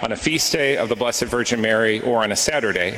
on a feast day of the Blessed Virgin Mary or on a Saturday.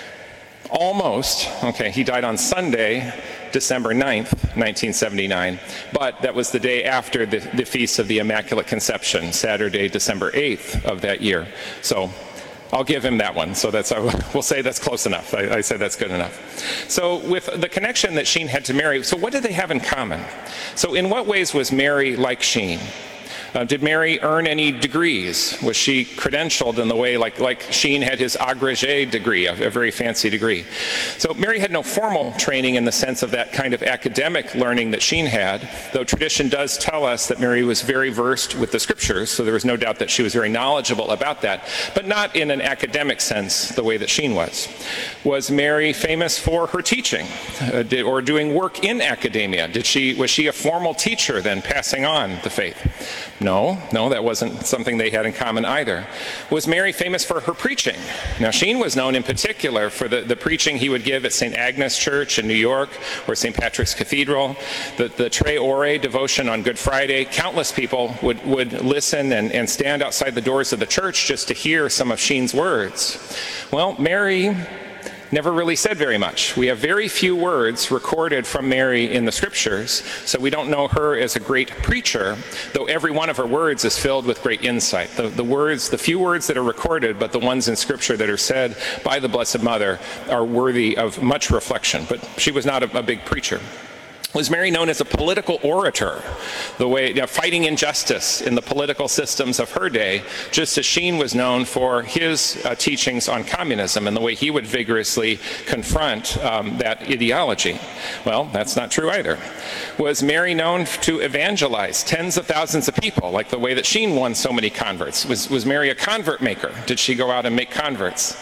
Almost, okay, he died on Sunday, December 9th, 1979, but that was the day after the Feast of the Immaculate Conception, Saturday, December 8th of that year. So I'll give him that one. So we'll say that's close enough. I say that's good enough. So with the connection that Sheen had to Mary, so what did they have in common? So in what ways was Mary like Sheen? Did Mary earn any degrees? Was she credentialed in the way like Sheen had his agrégé degree, a very fancy degree? So Mary had no formal training in the sense of that kind of academic learning that Sheen had, though tradition does tell us that Mary was very versed with the scriptures, so there was no doubt that she was very knowledgeable about that, but not in an academic sense the way that Sheen was. Was Mary famous for her teaching or doing work in academia? Was she a formal teacher then, passing on the faith? No, that wasn't something they had in common either. Was Mary famous for her preaching? Now, Sheen was known in particular for the preaching he would give at St. Agnes Church in New York or St. Patrick's Cathedral, the Tre Ore devotion on Good Friday. Countless people would listen and stand outside the doors of the church just to hear some of Sheen's words. Well, Mary never really said very much. We have very few words recorded from Mary in the scriptures, so we don't know her as a great preacher, though every one of her words is filled with great insight. The few words that are recorded, but the ones in scripture that are said by the Blessed Mother are worthy of much reflection, but she was not a big preacher. Was Mary known as a political orator, fighting injustice in the political systems of her day, just as Sheen was known for his teachings on communism and the way he would vigorously confront that ideology? Well, that's not true either. Was Mary known to evangelize tens of thousands of people, like the way that Sheen won so many converts? Was Mary a convert maker? Did she go out and make converts?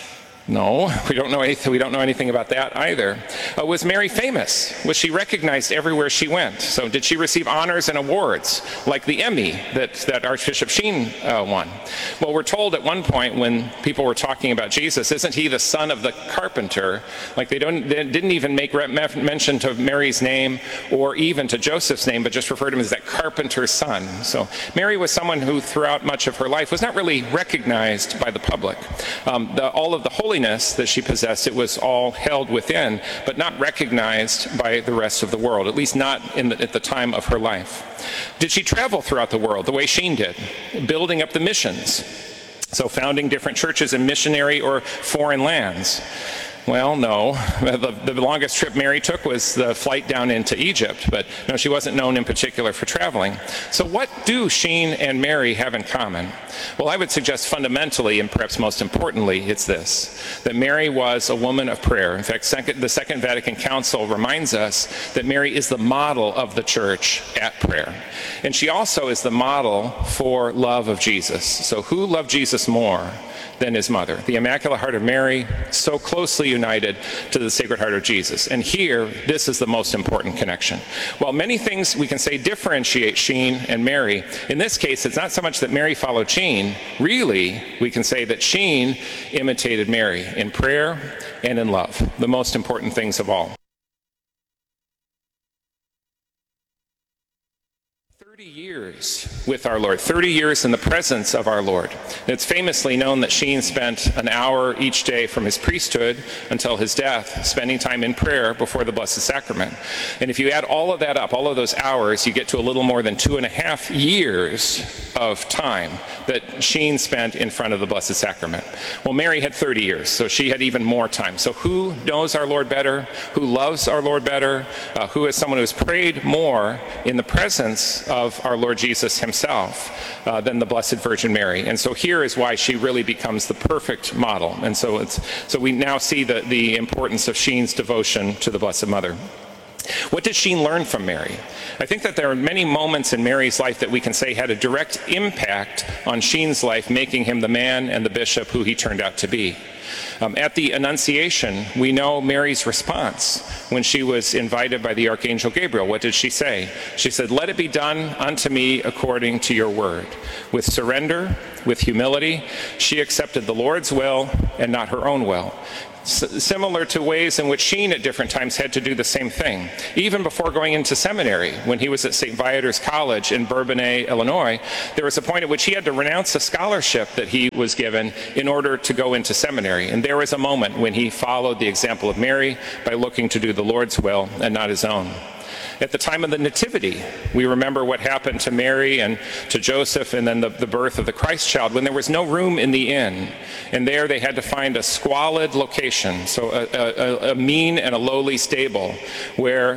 No, we don't know anything about that either. Was Mary famous? Was she recognized everywhere she went? So did she receive honors and awards, like the Emmy that Archbishop Sheen won? Well, we're told at one point when people were talking about Jesus, isn't he the son of the carpenter? Like they didn't even make mention to Mary's name or even to Joseph's name, but just referred to him as that carpenter's son. So Mary was someone who throughout much of her life was not really recognized by the public. All of the holiness that she possessed, it was all held within, but not recognized by the rest of the world, at least not at the time of her life. Did she travel throughout the world the way Sheen did, building up the missions? So founding different churches in missionary or foreign lands? Well, no. The longest trip Mary took was the flight down into Egypt, but no, she wasn't known in particular for traveling. So what do Sheen and Mary have in common? Well, I would suggest fundamentally, and perhaps most importantly, it's this, that Mary was a woman of prayer. In fact, the Second Vatican Council reminds us that Mary is the model of the church at prayer. And she also is the model for love of Jesus. So who loved Jesus more than his mother? The Immaculate Heart of Mary, so closely united to the Sacred Heart of Jesus. And here, this is the most important connection. While many things we can say differentiate Sheen and Mary, in this case, it's not so much that Mary followed Sheen. Really, we can say that Sheen imitated Mary in prayer and in love, the most important things of all. 30 years with our Lord, 30 years in the presence of our Lord. It's famously known that Sheen spent an hour each day from his priesthood until his death, spending time in prayer before the Blessed Sacrament. And if you add all of that up, all of those hours, you get to a little more than 2.5 years of time that Sheen spent in front of the Blessed Sacrament. Well, Mary had 30 years, so she had even more time. So who knows our Lord better? Who loves our Lord better? Who is someone who has prayed more in the presence of our Lord Jesus himself than the Blessed Virgin Mary? And so here is why she really becomes the perfect model. And so we now see the importance of Sheen's devotion to the Blessed Mother. What did Sheen learn from Mary? I think that there are many moments in Mary's life that we can say had a direct impact on Sheen's life, making him the man and the bishop who he turned out to be. At the Annunciation, we know Mary's response when she was invited by the Archangel Gabriel. What did she say? She said, "Let it be done unto me according to your word." With surrender, with humility, she accepted the Lord's will and not her own will. Similar to ways in which Sheen at different times had to do the same thing. Even before going into seminary, when he was at St. Viator's College in Bourbonnais, Illinois, there was a point at which he had to renounce a scholarship that he was given in order to go into seminary. And there was a moment when he followed the example of Mary by looking to do the Lord's will and not his own. At the time of the Nativity, we remember what happened to Mary and to Joseph and then the birth of the Christ child when there was no room in the inn. And there they had to find a squalid location, so a mean and a lowly stable where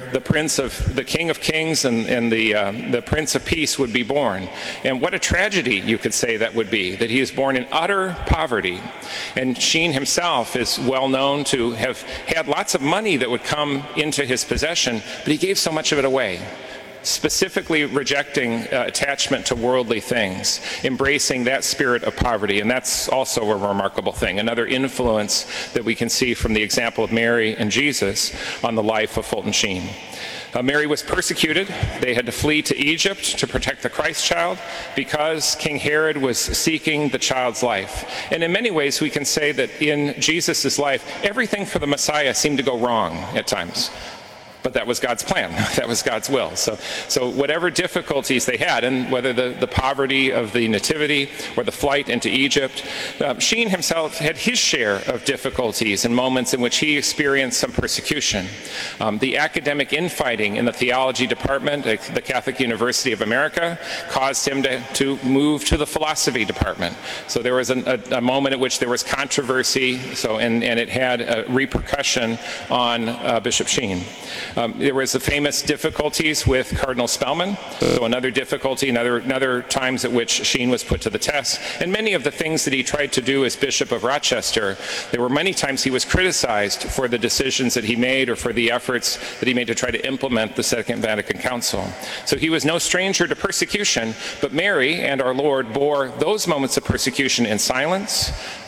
the King of Kings and the Prince of Peace would be born. And what a tragedy, you could say, that would be, that he is born in utter poverty. And Sheen himself is well known to have had lots of money that would come into his possession, but he gave so much of it away, specifically rejecting attachment to worldly things, embracing that spirit of poverty. And that's also a remarkable thing, another influence that we can see from the example of Mary and Jesus on the life of Fulton Sheen. Mary was persecuted. They had to flee to Egypt to protect the Christ child because King Herod was seeking the child's life. And in many ways, we can say that in Jesus' life, everything for the Messiah seemed to go wrong at times. But that was God's plan. That was God's will. So whatever difficulties they had, and whether the poverty of the Nativity or the flight into Egypt, Sheen himself had his share of difficulties and moments in which he experienced some persecution. The academic infighting in the theology department at the Catholic University of America caused him to move to the philosophy department. So there was a moment at which there was controversy, and it had a repercussion on Bishop Sheen. There was the famous difficulties with Cardinal Spellman, so another difficulty, another times at which Sheen was put to the test. And many of the things that he tried to do as Bishop of Rochester, there were many times he was criticized for the decisions that he made or for the efforts that he made to try to implement the Second Vatican Council. So he was no stranger to persecution, but Mary and our Lord bore those moments of persecution in silence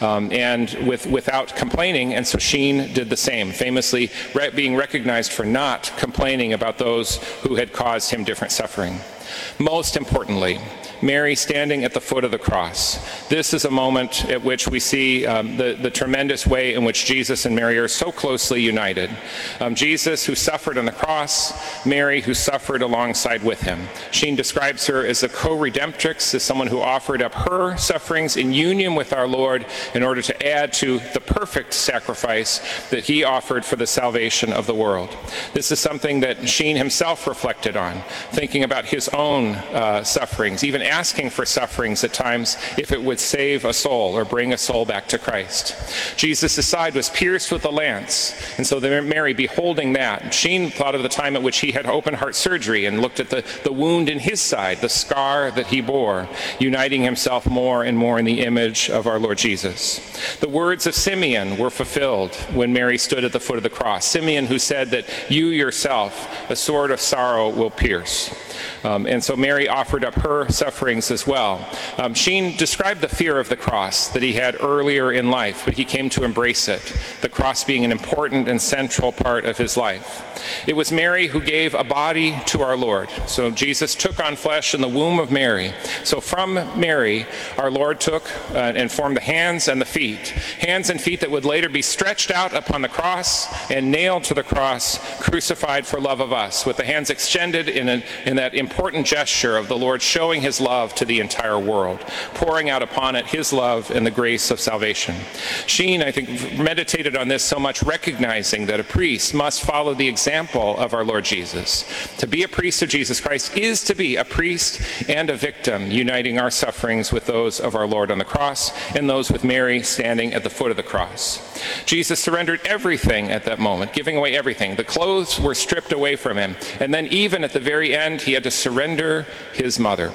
and without complaining, and so Sheen did the same, famously being recognized for not complaining about those who had caused him different suffering. Most importantly, Mary standing at the foot of the cross. This is a moment at which we see the tremendous way in which Jesus and Mary are so closely united. Jesus, who suffered on the cross, Mary, who suffered alongside with him. Sheen describes her as a co-redemptrix, as someone who offered up her sufferings in union with our Lord in order to add to the perfect sacrifice that he offered for the salvation of the world. This is something that Sheen himself reflected on, thinking about his own sufferings, even asking for sufferings at times if it would save a soul or bring a soul back to Christ. Jesus' side was pierced with a lance, and so Mary, beholding that, Sheen thought of the time at which he had open heart surgery and looked at the wound in his side, the scar that he bore, uniting himself more and more in the image of our Lord Jesus. The words of Simeon were fulfilled when Mary stood at the foot of the cross. Simeon, who said that you yourself a sword of sorrow will pierce. And so Mary offered up her sufferings as well. Sheen described the fear of the cross that he had earlier in life, but he came to embrace it, the cross being an important and central part of his life. It was Mary who gave a body to our Lord. So Jesus took on flesh in the womb of Mary. So from Mary, our Lord took and formed the hands and the feet that would later be stretched out upon the cross and nailed to the cross, crucified for love of us, with the hands extended in that important gesture of the Lord showing his love to the entire world, pouring out upon it his love and the grace of salvation. Sheen, I think, meditated on this so much, recognizing that a priest must follow the example of our Lord Jesus. To be a priest of Jesus Christ is to be a priest and a victim, uniting our sufferings with those of our Lord on the cross and those with Mary standing at the foot of the cross. Jesus surrendered everything at that moment, giving away everything. The clothes were stripped away from him, and then even at the very end, he had to surrender his mother,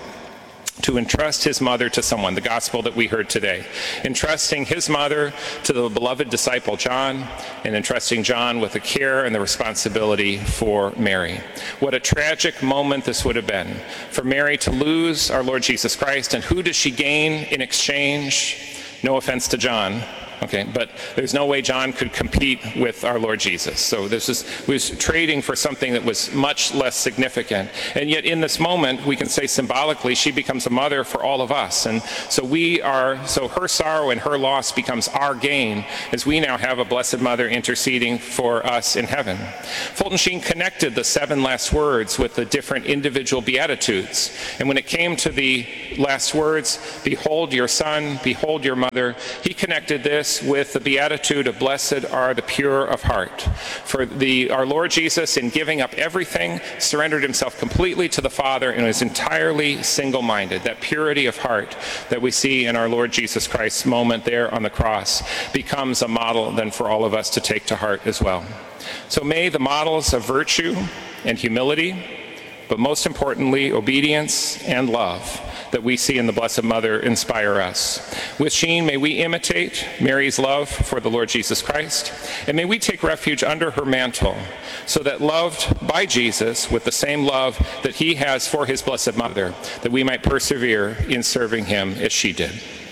to entrust his mother to someone, the gospel that we heard today, entrusting his mother to the beloved disciple John, and entrusting John with the care and the responsibility for Mary. What a tragic moment this would have been for Mary to lose our Lord Jesus Christ, and who does she gain in exchange? No offense to John, Okay, but there's no way John could compete with our Lord Jesus. So was trading for something that was much less significant. And yet in this moment, we can say symbolically, she becomes a mother for all of us. And so her sorrow and her loss becomes our gain, as we now have a Blessed Mother interceding for us in heaven. Fulton Sheen connected the 7 last words with the different individual Beatitudes. And when it came to the last words, behold your son, behold your mother, he connected this with the Beatitude of blessed are the pure of heart. For our Lord Jesus, in giving up everything, surrendered himself completely to the Father and was entirely single-minded. That purity of heart that we see in our Lord Jesus Christ's moment there on the cross becomes a model then for all of us to take to heart as well. So may the models of virtue and humility, but most importantly, obedience and love that we see in the Blessed Mother inspire us. With Sheen, may we imitate Mary's love for the Lord Jesus Christ, and may we take refuge under her mantle, so that loved by Jesus with the same love that he has for his Blessed Mother, that we might persevere in serving him as she did.